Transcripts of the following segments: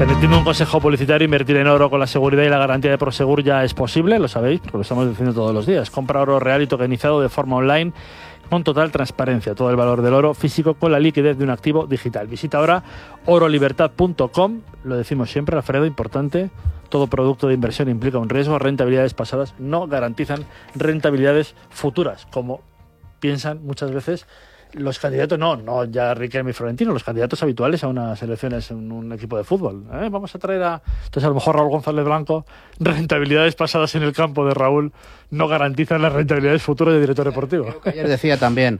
Permitiendo un consejo publicitario, invertir en oro con la seguridad y la garantía de Prosegur ya es posible, lo sabéis, porque lo estamos diciendo todos los días. Compra oro real y tokenizado de forma online con total transparencia. Todo el valor del oro físico con la liquidez de un activo digital. Visita ahora orolibertad.com. Lo decimos siempre, Alfredo, importante. Todo producto de inversión implica un riesgo. Rentabilidades pasadas no garantizan rentabilidades futuras, como piensan muchas veces los candidatos, no ya Riquelme y Florentino, los candidatos habituales a unas elecciones en un equipo de fútbol. Vamos a traer Entonces, a lo mejor Raúl González Blanco, rentabilidades pasadas en el campo de Raúl no garantizan las rentabilidades futuras de director deportivo. Creo que ayer decía también,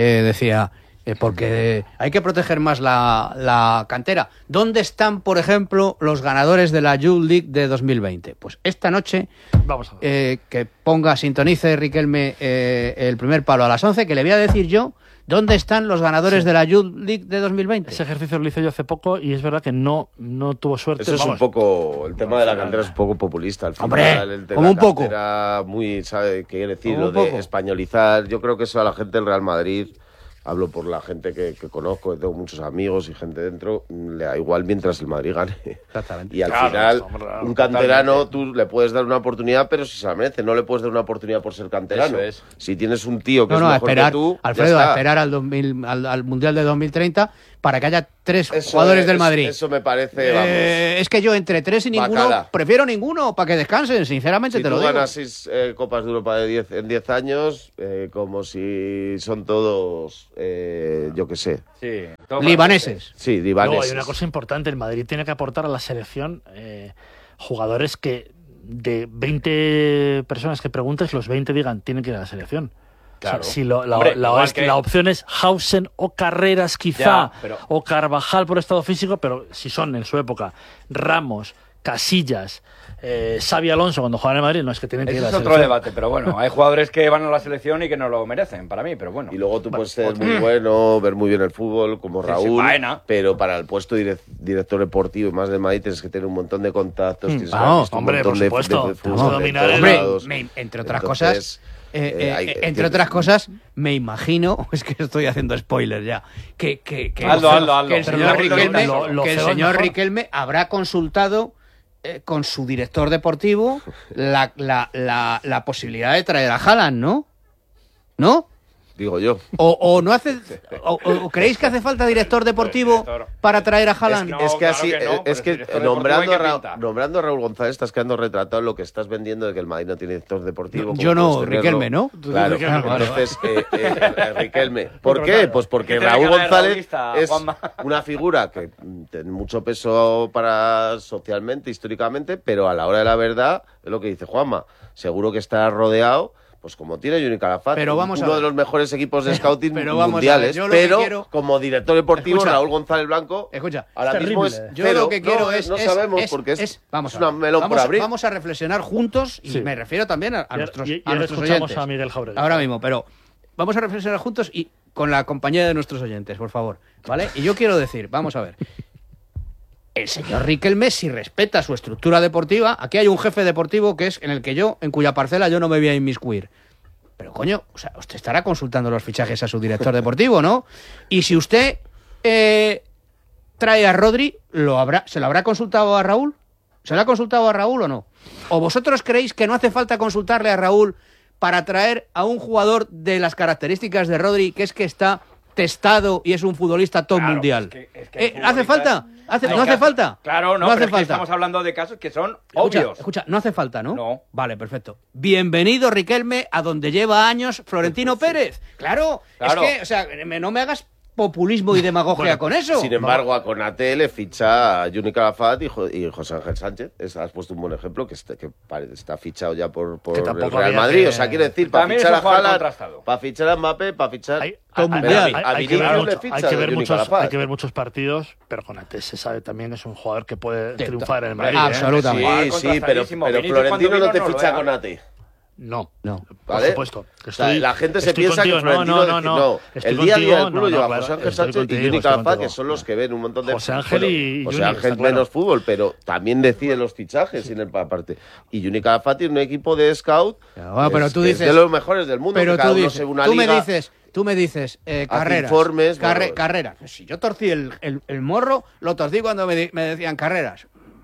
porque hay que proteger más la cantera. ¿Dónde están, por ejemplo, los ganadores de la Youth League de 2020? Pues esta noche, vamos a ver. Que sintonice Riquelme el primer palo a las 11, que le voy a decir yo dónde están los ganadores de la Youth League de 2020. Ese ejercicio lo hice yo hace poco y es verdad que no tuvo suerte. Eso es un poco, el tema de la cantera es un poco populista. Al final, hombre, como un poco. Muy, ¿sabe qué quiere decir? Como Lo un de poco. españolizar. Yo creo que eso a la gente del Real Madrid, hablo por la gente que conozco, tengo muchos amigos y gente dentro, le da igual mientras el Madrid gane. Exactamente. Y al final, un canterano tú le puedes dar una oportunidad, pero si se la merece, no le puedes dar una oportunidad por ser canterano. Eso es. Si tienes un tío que es a mejor esperar, que tú, Alfredo, ya a está. esperar al Mundial de 2030 para que haya 3 jugadores del Madrid. Eso me parece, vamos. Es que yo entre 3 y ninguno, Bacala. prefiero ninguno para que descansen, sinceramente Si te lo tú digo. ganas 6 Copas de Europa en 10 años, como si son todos, yo qué sé. Sí, todo Libaneses. Sí, Luego libaneses. hay una cosa importante, el Madrid tiene que aportar a la selección jugadores que de 20 personas que preguntes, los 20 digan tienen que ir a la selección. Claro. O sea, si Hombre, igual que- la opción es Hausen o Carreras quizá, Ya, pero- o Carvajal por estado físico, pero si son en su época Ramos, Casillas, Xavi Alonso cuando juegan en Madrid, no es que tienen que ir Ese a es la otro selección. debate, pero bueno, hay jugadores que van a la selección y que no lo merecen, para mí, pero bueno. Y luego tú puedes ser muy bueno, ver muy bien el fútbol, como Sí, Raúl, Baena. pero para el puesto de director deportivo y más de Madrid tienes que tener un montón de contactos, tienes que vamos, haber visto un hombre, montón por de supuesto. de Vamos fútbol a de dominar todos el- lados. Entre otras Entonces, cosas, entre que- otras cosas, me imagino, es que estoy haciendo spoiler ya, que Hazlo. que el Pero señor lo- Riquelme, lo que el feo es señor mejor. Riquelme habrá consultado con su director deportivo la posibilidad de traer a Haaland, ¿no? ¿No? Digo yo. ¿O no hace o creéis que hace falta director deportivo Director. para traer a Haaland? No, es que claro así, que no, pero es que el director nombrando deportivo hay a, que pintar. nombrando a Raúl González estás quedando retratado en lo que estás vendiendo de que el Madrid no tiene director deportivo. Yo como no, puedes tenerlo. Riquelme, ¿no? Claro, Riquelme, vale. entonces Riquelme. ¿Por qué? Pues porque Que tiene Raúl cara de González raulista, es Juanma. una figura que tiene mucho peso para socialmente, históricamente, pero a la hora de la verdad, es lo que dice Juanma, seguro que está rodeado. Pues como tiene Juni Calafat, Pero vamos a uno ver. de los mejores equipos de scouting Pero vamos a ver, mundiales, yo lo que pero quiero- como director deportivo, Escucha. Raúl González Blanco, Escucha, ahora es mismo es terrible. Yo cero. lo que quiero no es sabemos porque es vamos a una ver, melón por abrir. Vamos a reflexionar juntos y Sí. me refiero también a Y nuestros, y a ahora nuestros escuchamos oyentes. a Miguel Jauregui. Ahora mismo, pero vamos a reflexionar juntos y con la compañía de nuestros oyentes, por favor, ¿vale? Y yo quiero decir, vamos a ver. El señor Riquelme, si respeta su estructura deportiva, aquí hay un jefe deportivo que es en cuya parcela yo no me voy a inmiscuir. Pero coño, o sea, usted estará consultando los fichajes a su director deportivo, ¿no? Y si usted trae a Rodri, ¿se lo habrá consultado a Raúl? ¿Se lo ha consultado a Raúl o no? ¿O vosotros creéis que no hace falta consultarle a Raúl para traer a un jugador de las características de Rodri, que es que está testado y es un futbolista top Claro, mundial? es que hay ¿Hace futbolistas- falta? hay ¿No hace casos- falta? Claro, no, hace pero es que falta. estamos hablando de casos que son Escucha, obvios. escucha, no hace falta, ¿no? No. Vale, perfecto. Bienvenido, Riquelme, a donde lleva años Florentino Pérez. Claro, Claro. es que, o sea, no me hagas populismo y demagogia con eso. Sin embargo, a Konate le ficha a Juni Calafat y José Ángel Sánchez. Has puesto un buen ejemplo que está fichado ya por Que el tampoco Real había Madrid. que- O sea, quiero decir, para También fichar es a un jugador Haaland, contrastado. para fichar a Mbappé, para fichar... Todo mundial. A Hay que ver Vinicius le mucho- ficha hay que ver Juni muchos- Calafat. hay que ver muchos partidos, pero Konate se sabe también es un jugador que puede Sí, triunfar en el hombre, Madrid. absolutamente. Sí, sí, pero Contrastadísimo. Florentino Vinicius no te cuando ficha venga, con Konate. No, No. por ¿Vale? supuesto. O sea, la gente se estoy piensa contigo, que Florentino no. el día a día del club lo lleva claro, José Ángel estoy Sánchez contigo, y Juni estoy Calafá, que contigo. son los que ven un montón de... José Ángel y José Juni, Ángel está claro. menos fútbol, pero también decide los fichajes sin el aparte. Y Juni Calafá tiene un equipo de scout pero tú que es dices... de los mejores del mundo, Pero que cada tú uno dices, se ve una tú liga. me dices, carreras. informes, bueno. Carreras. Si yo torcí el morro, lo torcí cuando me decían carreras.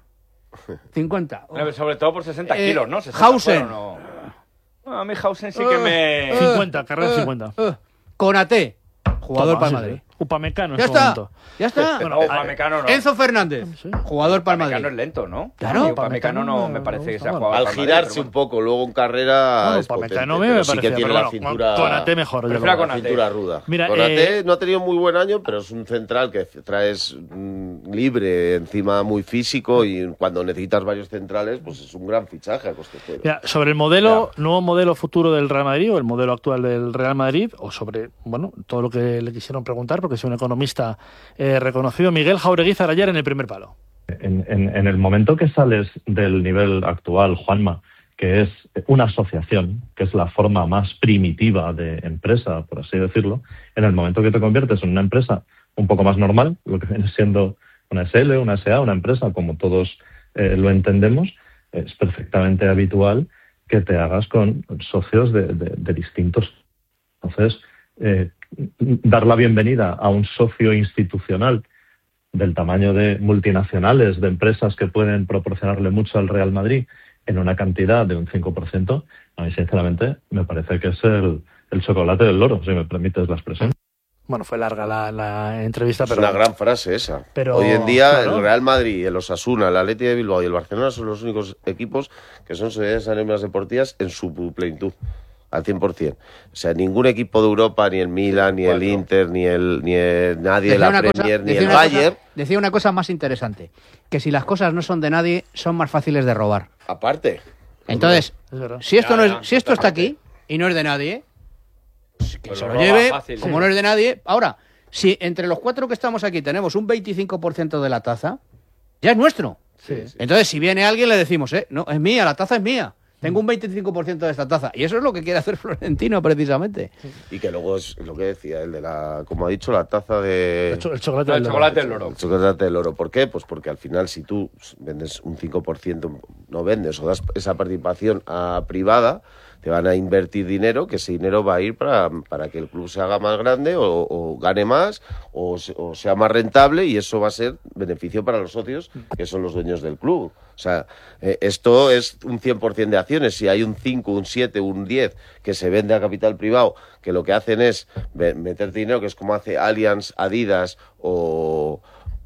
50. Sobre todo por 60 kilos, ¿no? 60 Hausen. fueron, ¿no? No, a mí Hausen sí que me... 50, carrera 50. Conate, jugador Toma, para el sí, Madrid. sí. Upamecano en Ya su está. momento. Ya está. No, Upamecano no. Enzo Fernández, Sí. jugador para el Upamecano Madrid. es lento, ¿no? Claro. Upamecano no me parece que sea jugador Al para el Madrid, girarse pero un poco, luego en carrera Bueno, es potente, Upamecano pero me sí que parecía, tiene pero la bueno, cintura... Konate mejor. desde Prefiero a luego. La Konate. cintura ruda. Mira, Konate no ha tenido muy buen año, pero es un central que traes libre, encima muy físico, y cuando necesitas varios centrales, pues es un gran fichaje a coste cero. Mira, sobre el nuevo modelo futuro del Real Madrid o el modelo actual del Real Madrid, o sobre todo lo que le quisieron preguntar, porque es un economista reconocido, Miguel Jaureguizar ayer en el primer palo. En el momento que sales del nivel actual, Juanma, que es una asociación, que es la forma más primitiva de empresa, por así decirlo, en el momento que te conviertes en una empresa un poco más normal, lo que viene siendo una SL, una SA, una empresa, como todos lo entendemos, es perfectamente habitual que te hagas con socios de distintos. Entonces, dar la bienvenida a un socio institucional del tamaño de multinacionales, de empresas que pueden proporcionarle mucho al Real Madrid en una cantidad de un 5%, a mí sinceramente me parece que es el chocolate del loro, si me permites la expresión. Bueno, fue larga la entrevista, Es pero una gran frase esa. pero, Hoy en día claro. el Real Madrid, el Osasuna, el Athletic de Bilbao y el Barcelona son los únicos equipos que son sociedades anónimas deportivas en su plenitud, al 100%. O sea, ningún equipo de Europa, ni el Milan, ni el Inter, ni nadie de la Premier, ni el Bayern. Decía una cosa más interesante, que si las cosas no son de nadie, son más fáciles de robar. Aparte. Entonces, Es verdad. si esto, Ya, si esto está totalmente. aquí y no es de nadie, pues que Pues se lo lo roba lleve, fácil. como no es de nadie. Ahora, si entre los 4 que estamos aquí tenemos un 25% de la taza, ya es nuestro. Sí. Entonces, si viene alguien, le decimos, no, es mía, la taza es mía. Tengo un 25% de esta taza. Y eso es lo que quiere hacer Florentino, precisamente. Y que luego es lo que decía, el de la, como ha dicho, la taza de... El chocolate El del chocolate del loro. El chocolate del oro. ¿Por qué? Pues porque al final, si tú vendes un 5%, no vendes o das esa participación a privada, te van a invertir dinero, que ese dinero va a ir para que el club se haga más grande o gane más o sea más rentable, y eso va a ser beneficio para los socios, que son los dueños del club. O sea, esto es un 100% de acciones. Si hay un 5, un 7, un 10 que se vende a capital privado, que lo que hacen es meter dinero, que es como hace Allianz, Adidas o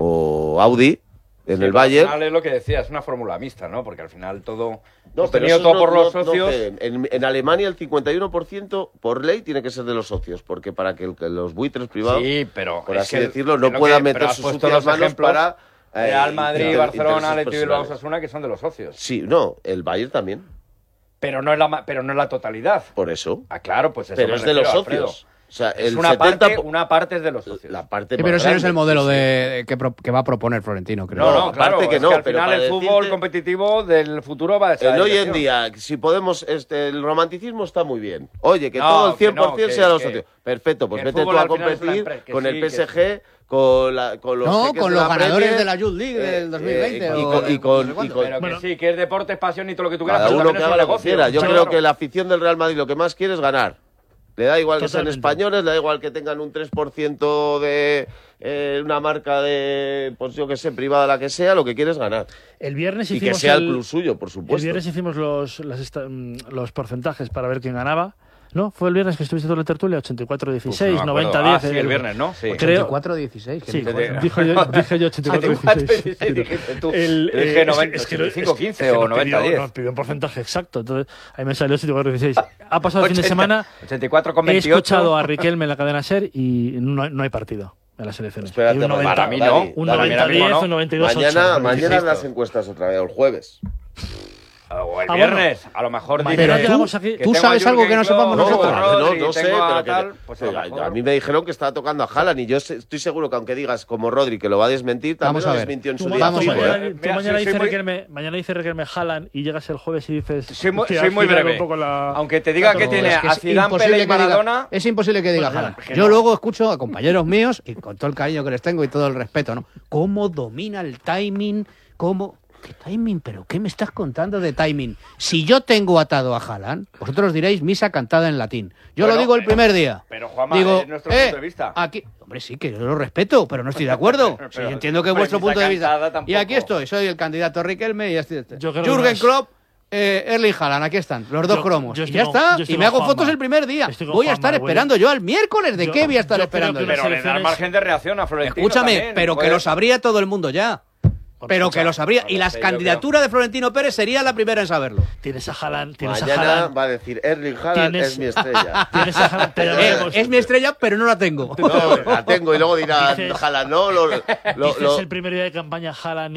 Audi en el Bayern. Al final es lo que decía, es una fórmula mixta, ¿no? Porque al final todo... No, hemos pero tenido eso todo no- por los no- no socios... ceden. En Alemania el 51% por ley tiene que ser de los socios, porque para que los buitres privados, Sí, pero por es así que decirlo, es no lo puedan que- pero meter has sus puesto sucias los manos ejemplos para... Real Madrid, Barcelona, intereses Athletic Bilbao, personales. Osasuna, que son de los socios. Sí, no, el Bayern también, Pero no es la totalidad. por eso. Ah, claro, pues eso Pero me es de los refiero, Alfredo. socios. O sea, Es el una 70... parte es de los socios. La parte Sí, más pero ese no es grande, el modelo sí, sí. que va a proponer Florentino, creo. No, No, claro, aparte que es no, al pero final para el fútbol decirte- competitivo del futuro va a ser... Hoy en día, si podemos, el romanticismo está muy bien. Oye, que No, todo el que 100% no, sea los que- socios. Perfecto, pues que el vete tú fútbol a al final es una competir empre- que con sí, el que PSG, con los No, jeques con de los la ganadores Premier, de la Youth League del 2020. y o con- de y con- no sé cuánto. Pero Bueno. que sí, que es deporte, es pasión y todo lo que tú quieras, cada pero uno también que es un haga lo que negocio. quiera. Yo Claro. creo que la afición del Real Madrid lo que más quiere es ganar. Le da igual que sean Totalmente. españoles, le da igual que tengan un 3% de una marca de, pues yo que sé, privada, la que sea, lo que quiere es ganar. El viernes Y hicimos que sea el club suyo, por El supuesto. viernes hicimos los porcentajes para ver quién ganaba. ¿No? Fue el viernes que estuviste tú en la tertulia, 84-16, Uf, no me acuerdo. 90-10. Ah, sí, el viernes, ¿no? Sí. Creo- 84-16. Sí, que de- dije yo 84-16. dijiste tú. El, Yo dije es 90, que 85-15 o nos pidió- 90-10. Nos pidió un porcentaje exacto. Entonces, ahí me salió 84-16. Ha pasado el fin de semana. 84 con He 28. escuchado a Riquelme en la cadena SER y no hay partido en las elecciones. Espérate, Hay un 90, para mí no. Dani, un Dani, 90-10, no. un 92-8. Mañana Insisto. las encuestas otra vez, o el jueves. O el Ah, viernes, a lo mejor Mañana dice Pero llegamos aquí. que tú tengo sabes a algo que no Jürgen sepamos Klopp, nosotros. tengo a Rodri, no sé, tengo a pero tal, pues a lo mejor. a mí me dijeron que estaba tocando a Haaland y yo estoy seguro que aunque digas como Rodri que lo va a desmentir, también Vamos a lo ver. desmintió en su Tú día. Vamos a Figo, ver. ¿eh? Tú Mira, mañana soy dice muy- Riquelme Haaland y llegas el jueves y dices... Soy muy, que soy has muy girado breve. un poco la- Aunque te diga que No, tiene Es que a es Zidane, imposible Pelé y que diga- Maradona. es imposible que diga Pues Haaland. que Yo no. luego escucho a compañeros míos, y con todo el cariño que les tengo y todo el respeto, ¿no? ¿Cómo domina el timing? ¿Cómo...? ¿Qué timing? ¿Pero qué me estás contando de timing? Si yo tengo atado a Haaland, vosotros diréis misa cantada en latín. Yo Bueno, lo digo el primer día. pero, Juanma, digo, es nuestro punto de vista. Aquí, hombre, sí, que yo lo respeto, pero no estoy de acuerdo. Pero, Sí, entiendo que es hombre, vuestro misa punto de vista. cantada tampoco. Y aquí estoy, soy el candidato Riquelme y ya estoy. Yo creo que Jürgen más- Klopp, Erling Haaland, aquí están, los dos Yo- cromos. yo Y estoy ya con- está, yo estoy y me con hago fotos Juanma. el primer día. Estoy con Voy a Juanma, estar voy a- esperando yo al miércoles. ¿De Yo- qué voy a estar yo creo esperando que yo? las Pero le das elecciones- margen de reacción a Florentino Escúchame, también, pero que puede- lo sabría todo el mundo ya. Pero que lo sabría. Y la sé, yo candidatura de Florentino Pérez sería la primera en saberlo. Tienes a Haaland, tienes a Mañana Haaland, va a decir Erling Haaland Tienes- es mi estrella. tienes a Haaland, te llamaremos. Es mi estrella, pero no la tengo. No, la tengo y luego dirá Dices- Haaland, no, Dices el primer día de campaña Haaland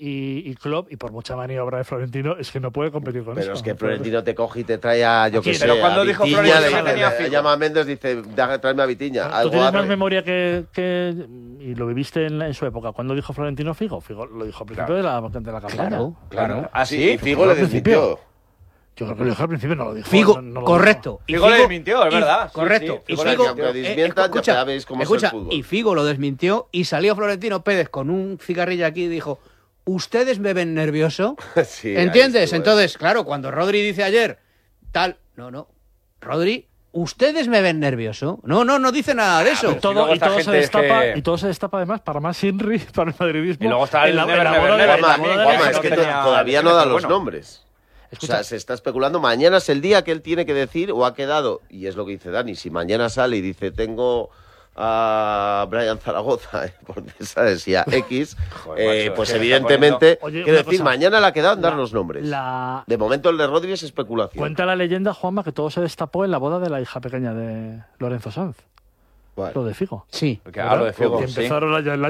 y Klopp, y por mucha maniobra de Florentino, es que no puede competir con eso. Pero es que Florentino te coge y te trae a, yo Aquí, que sé, pero cuando a dijo Vitiña, Florentino le que tenía dice, Figo. llama a Méndez, dice, tráeme a Vitiña. Tú Algo tienes más arre. memoria que y lo viviste en su época. ¿Cuándo dijo Florentino Figo? Figo lo dijo al principio de la campaña. Claro. ¿Ah, Sí, sí? y Figo le Al principio. desmintió. Yo creo que lo dijo al principio, no lo dijo. Figo, no lo correcto. Y Figo le desmintió, es y- verdad. Sí, correcto. sí, Y Figo le Figo, desmintió. Aunque desmientan, ya veis cómo es el escucha, fútbol. y Figo lo desmintió y salió Florentino Pérez con un cigarrillo aquí y dijo, ¿ustedes me ven nervioso? Sí, ahí ¿Entiendes? estuvo, Entonces, claro, cuando Rodri dice ayer, tal, no, Rodri, ¿ustedes me ven nervioso? No dice nada de eso. pero Y todo, luego y esta todo se gente es destapa, que- y todo se destapa además para más Inri, para el madridismo. Y luego está el en la Never, boda Never, de- Never en la Juanma, boda de- Juanma, que es no que tenía- todavía no da los bueno. nombres. Escucha, O sea, se está especulando. Mañana es el día que él tiene que decir o ha quedado, y es lo que dice Dani, si mañana sale y dice tengo a Brian Zaragoza, por ¿sabes? Y a X, Joder, macho, pues es que me está evidentemente, poniendo- Oye, quiero una decir, cosa. mañana le ha quedado en dar los nombres. la- De momento el de Rodri es especulación. Cuenta la leyenda, Juanma, que todo se destapó en la boda de la hija pequeña de Lorenzo Sanz, Vale. lo de Figo. Sí. Que hablo de Figo, Que sí. empezaron allá en la